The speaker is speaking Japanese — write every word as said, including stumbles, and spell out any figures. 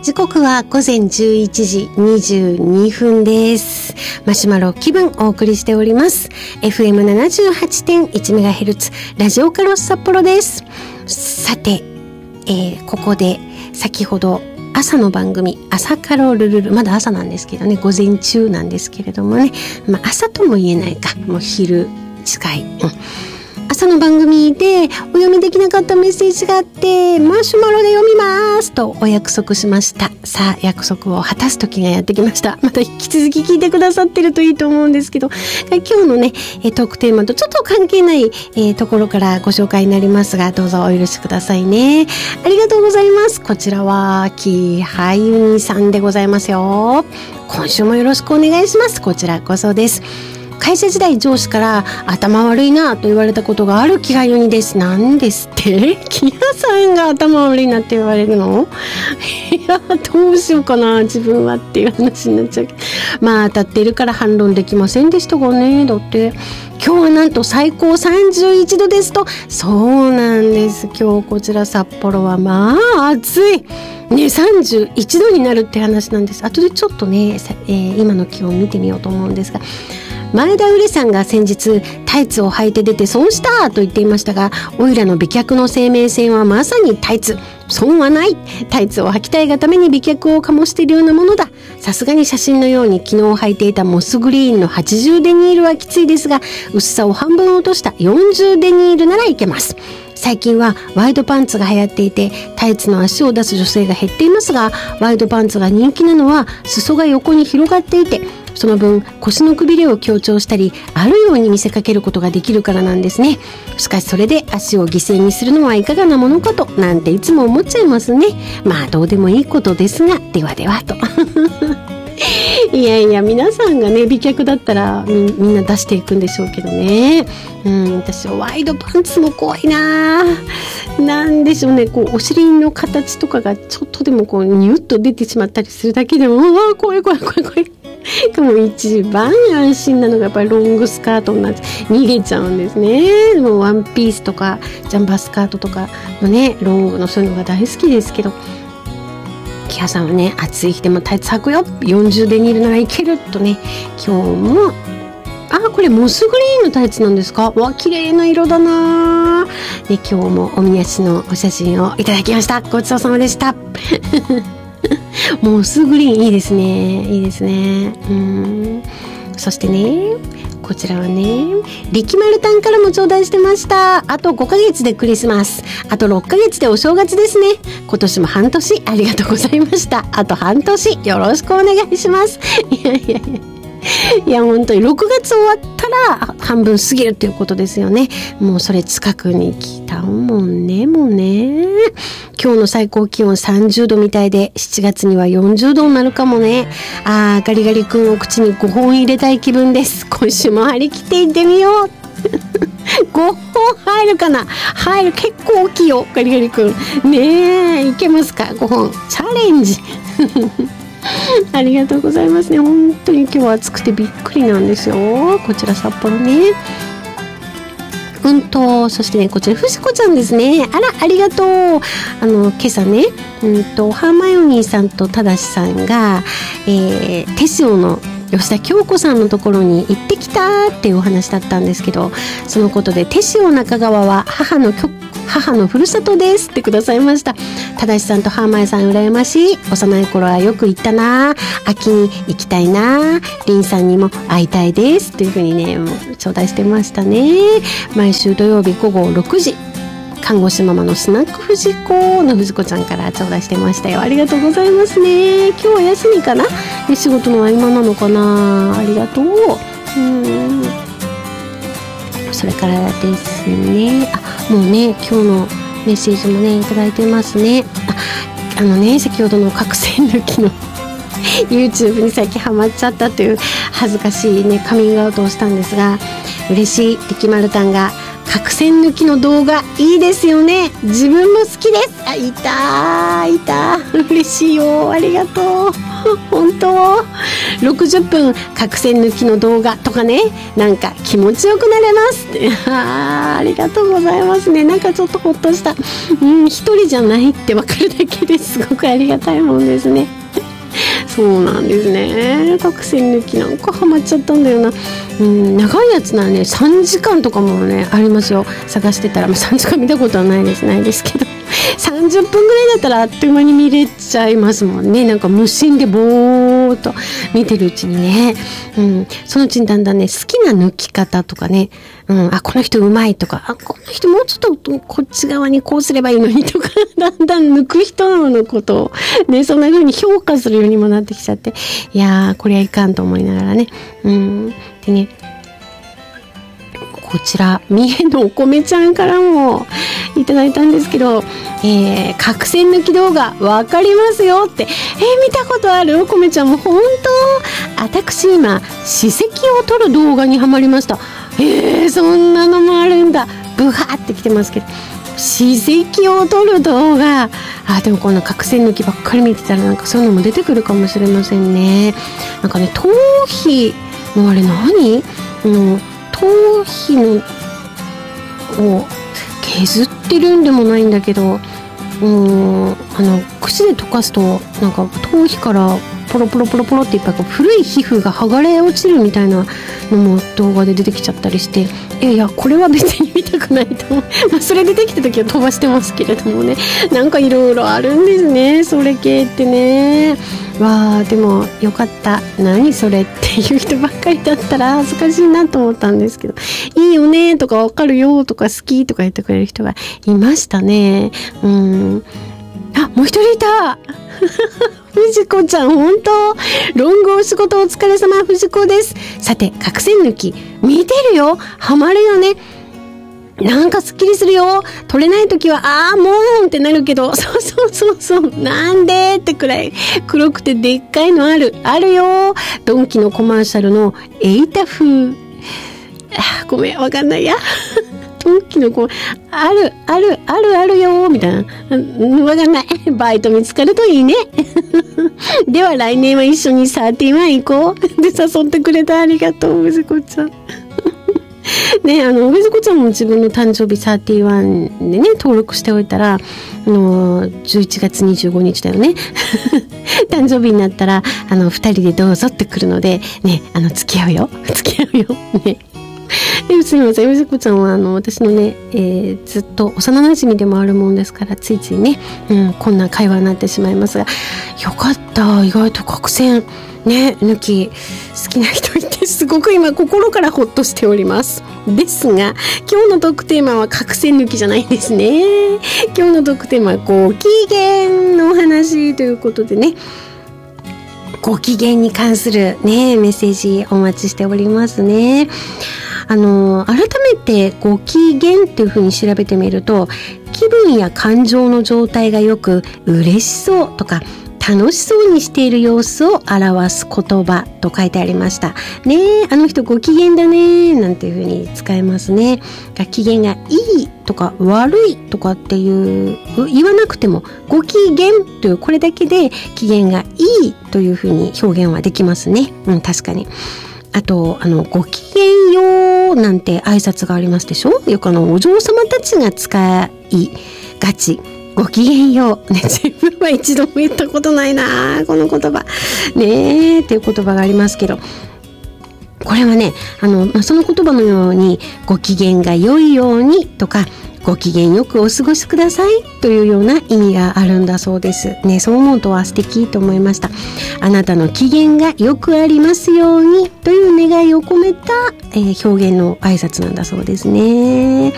時刻は午前じゅういちじにじゅうにふんです。マシュマロ気分お送りしております。 エフエムななじゅうはちてんいちメガヘルツ ラジオカロス札幌です。さて、えー、ここで先ほど朝の番組朝カロルルル、まだ朝なんですけどね、午前中なんですけれどもね、まあ、朝とも言えないか、もう昼近い、うん朝の番組でお読みできなかったメッセージがあって、マシュマロで読みますとお約束しました。さあ、約束を果たす時がやってきました。また引き続き聞いてくださってるといいと思うんですけど、今日のねトークテーマとちょっと関係ない、えー、ところからご紹介になりますが、どうぞお許しくださいね。ありがとうございます。こちらはキハユニさんでございますよ。今週もよろしくお願いします。こちらこそです。会社時代上司から頭悪いなと言われたことがあるキハユニです。なんですってキハさんが頭悪いなって言われるの？いや、どうしようかな自分はっていう話になっちゃうけど、まあ当たっているから反論できませんでしたがね。だって今日はなんと最高さんじゅういちどですと。そうなんです。今日こちら札幌はまあ暑いね、さんじゅういちどになるって話なんです。後でちょっとね、えー、今の気温見てみようと思うんですが、前田売さんが先日タイツを履いて出て損したと言っていましたが、おいらの美脚の生命線はまさにタイツ。損はない。タイツを履きたいがために美脚を醸しているようなものだ。さすがに写真のように昨日履いていたモスグリーンのはちじゅうデニールはきついですが、薄さを半分落としたよんじゅうデニールならいけます。最近はワイドパンツが流行っていて、タイツの足を出す女性が減っていますが、ワイドパンツが人気なのは裾が横に広がっていて、その分腰のくびれを強調したりあるように見せかけることができるからなんですね。しかしそれで足を犠牲にするのはいかがなものかとなんていつも思っちゃいますね。まあどうでもいいことですが、ではではといやいや、皆さんがね美脚だったら み, みんな出していくんでしょうけどね。うん、私はワイドパンツも怖いな。なんでしょうね、こうお尻の形とかがちょっとでもこうニュッと出てしまったりするだけでも、うわ怖い怖い怖い怖いもう一番安心なのがやっぱりロングスカートになって逃げちゃうんですね。もうワンピースとかジャンバースカートとかのねロングのそういうのが大好きですけど、キハさんはね暑い日でもタイツ履くよ、よんじゅうデニールならいけるとね。今日もあ、これモスグリーンのタイツなんですか。わ、綺麗な色だな。で、今日もおみ足のお写真をいただきました。ごちそうさまでしたモスグリーンいいですね、いいですね。うん、そしてねこちらはね力丸たんからも頂戴してました。あとごかげつでクリスマス、あとろっかげつでお正月ですね。今年も半年ありがとうございました。あと半年よろしくお願いします。いやいやいやいや本当にろくがつ終わったら半分過ぎるということですよね。もうそれ近くに来たもんね。もうね、今日の最高気温さんじゅうどみたいで、しちがつにはよんじゅうどになるかもね。あー、ガリガリ君を口にごほん入れたい気分です。今週も張り切っていってみようごほん入るかな。入る、結構大きいよガリガリ君ねえ。いけますかごほんチャレンジありがとうございますね。本当に今日は暑くてびっくりなんですよ。こちら札幌ね。うんと、そしてね、こちら藤子ちゃんですね。あら、ありがとう。あの、今朝ね、うんと、ハーマイオニーさんとただしさんが、えー、テシオの吉田京子さんのところに行ってきたっていうお話だったんですけど、そのことでテシオ中川は母の母のふるさとですってくださいました。ただしさんとハーマイさん羨ましい。幼い頃はよく行ったな。秋に行きたいな。リンさんにも会いたいですというふうにね、もう頂戴してましたね。毎週土曜日ごごろくじ、看護師ママのスナック藤子の藤子ちゃんから頂戴してましたよ。ありがとうございますね。今日は休みかな、で仕事の合間なのかな。ありがとう。うん、それからですね、あ、もうね今日のメッセージもねいただいてますね。あ、あのね先ほどの角栓抜きのYouTube に最近ハマっちゃったという恥ずかしいねカミングアウトをしたんですが、嬉しい。力丸たんが角栓抜きの動画いいですよね。自分も好きです。あ、いたいた、嬉しいよ、ありがとう。本当ろくじゅっぷん角栓抜きの動画とかね、なんか気持ちよくなれますってあ, ありがとうございますね。なんかちょっとほっとした。うん一人じゃないって分かるだけですごくありがたいもんですね。そうなんですね。角栓抜きなんかハマっちゃったんだよな。うん長いやつならねさんじかんとかもねありますよ。探してたら、まあ、さんじかん見たことはないですないですけどさんじゅっぷんぐらいだったらあっという間に見れちゃいますもんね。なんか無心でぼーっと見てるうちにね、うん、そのうちにだんだんね好きな抜き方とかね、うん、あこの人うまいとか、あこの人もうちょっとこっち側にこうすればいいのにとかだんだん抜く人のことをねそんな風に評価するようにもなってきちゃって、いやーこれはいかんと思いながらね、うん、でねこちら三重のお米ちゃんからもいただいたんですけど、えー、角栓抜き動画わかりますよって、えー、見たことあるお米ちゃんも本当。私今歯石を取る動画にハマりました。えー、そんなのもあるんだ。ブハーってきてますけど、歯石を取る動画、あでもこの角栓抜きばっかり見てたらなんかそういうのも出てくるかもしれませんね。なんかね頭皮のあれ何、うん、頭皮のを削ってるんでもないんだけど、うーんあの口で溶かすとなんか頭皮からポロポロポロポロっていっぱいこう古い皮膚が剥がれ落ちるみたいなのも動画で出てきちゃったりして、いやいやこれは別に見たくないと思うまあそれ出てきた時は飛ばしてますけれどもね、なんかいろいろあるんですねそれ系ってね。わあでもよかった。何それっていう人ばっかりだったら恥ずかしいなと思ったんですけど、いいよねとかわかるよとか好きとか言ってくれる人がいましたね。うんあもう一人いた藤子ちゃん本当ロングお仕事お疲れ様藤子です。さて角栓抜き見てるよ、ハマるよね、なんかすっきりするよ、取れないときはあーもうってなるけど、そうそうそうそうなんでってくらい黒くてでっかいのあるあるよ。ドンキのコマーシャルのエイタ風、あごめんわかんないやドンキのこうあるあるあるあるよみたいな、わかんない。バイト見つかるといいねでは来年は一緒にサーティワン行こうで誘ってくれてありがとう藤子ちゃんね、あの藤子ちゃんも自分の誕生日サーティワンでね登録しておいたら、あのじゅういちがつにじゅうごにちだよね誕生日になったらあのふたりでどうぞってくるのでね、あの付き合うよ付き合うよね。ですみません、藤子ちゃんはあの私のね、えー、ずっと幼馴染でもあるもんですからついついね、うん、こんな会話になってしまいますが、よかった。意外と角栓ね抜き好きな人いてすごく今心からほっとしております。ですが今日のトークテーマは角栓抜きじゃないですね。今日のトークテーマはご機嫌のお話ということでね、ご機嫌に関するねメッセージお待ちしておりますね。あの改めてご機嫌っていう風に調べてみると、気分や感情の状態がよく嬉しそうとか楽しそうにしている様子を表す言葉と書いてありましたね。あの人ご機嫌だねなんていう風に使えますね。機嫌がいいとか悪いとかっていう言わなくてもご機嫌というこれだけで機嫌がいいという風に表現はできますね。うん、確かに。あとあのごきげんようなんて挨拶がありますでしょ。よくあのお嬢様たちが使いがちごきげんよう、ね、自分は一度も言ったことないなこの言葉ねえっていう言葉がありますけど、これはねあの、まあ、その言葉のようにご機嫌が良いようにとかご機嫌よくお過ごしくださいというような意味があるんだそうですね。そう思うとは素敵と思いました。あなたの機嫌がよくありますようにという願いを込めた、えー、表現の挨拶なんだそうですね。